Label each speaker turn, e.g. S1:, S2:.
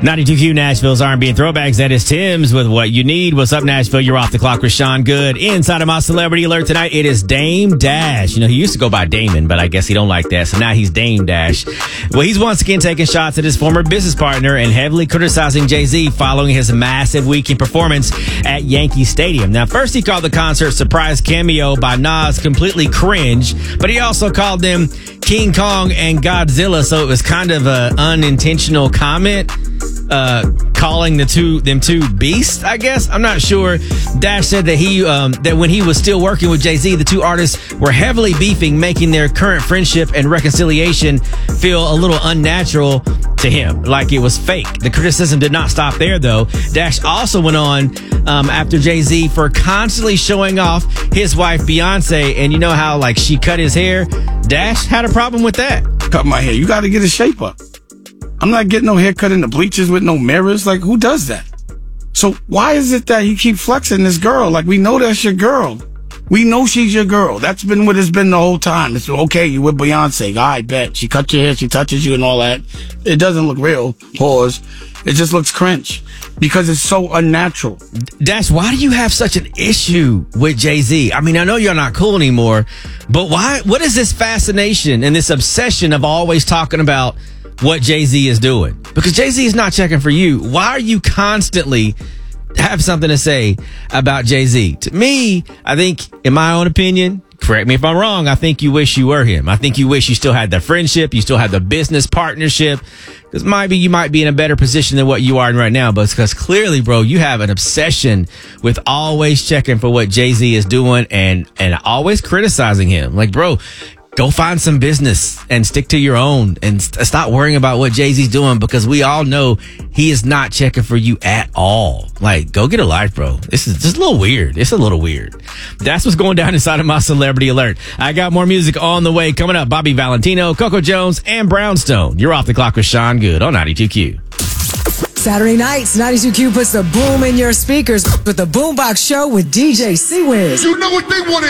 S1: 92Q Nashville's R&B and Throwbacks. That is Tim's with What You Need. What's up, Nashville? You're off the clock with Sean Good. Inside of my celebrity alert tonight, it is Dame Dash. You know, he used to go by Damon, but I guess he don't like that, so now he's Dame Dash. Well, he's once again taking shots at his former business partner and heavily criticizing Jay-Z following his massive weekend performance at Yankee Stadium. Now, first he called the concert surprise cameo by Nas completely cringe, but he also called them King Kong and Godzilla, so it was kind of an unintentional comment. Calling them two beasts, I guess. I'm not sure. Dash said that that when he was still working with Jay-Z, the two artists were heavily beefing, making their current friendship and reconciliation feel a little unnatural to him, like it was fake. The criticism did not stop there, though. Dash also went on after Jay-Z for constantly showing off his wife Beyonce, and you know how like she cut his hair. Dash had a problem with that.
S2: Cut my hair. You got to get a shape up. I'm not getting no haircut in the bleachers with no mirrors. Like, who does that? So why is it that you keep flexing this girl? Like, we know that's your girl. We know she's your girl. That's been what it's been the whole time. It's okay, you with Beyonce. I bet. She cut your hair, she touches you and all that. It doesn't look real. Pause. It just looks cringe because it's so unnatural.
S1: Dash, why do you have such an issue with Jay-Z? I mean, I know you're not cool anymore, but why? What is this fascination and this obsession of always talking about what Jay-Z is doing? Because Jay-Z is not checking for you. Why are you constantly have something to say about Jay-Z? To me, I think, in my own opinion, correct me if I'm wrong, I think you wish you were him. I think you wish you still had the friendship, you still had the business partnership, because maybe you might be in a better position than what you are in right now. But because clearly, bro, you have an obsession with always checking for what Jay-Z is doing and always criticizing him. Like, bro, go find some business and stick to your own and stop worrying about what Jay-Z's doing, because we all know he is not checking for you at all. Like, go get a life, bro. This is just a little weird. It's a little weird. That's what's going down inside of my celebrity alert. I got more music on the way. Coming up, Bobby Valentino, Coco Jones, and Brownstone. You're off the clock with Sean Good on 92Q.
S3: Saturday nights, 92Q puts the boom in your speakers with the Boombox Show with DJ C-Wiz.
S4: You know what they want to